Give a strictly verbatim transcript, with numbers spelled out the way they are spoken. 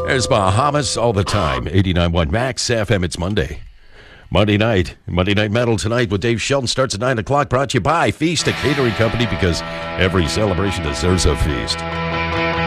There's Bahamas all the time. eighty-nine point one Max F M. It's Monday. Monday night. Monday Night Metal tonight with Dave Shelton starts at nine o'clock. Brought to you by Feast, a catering company, because every celebration deserves a feast.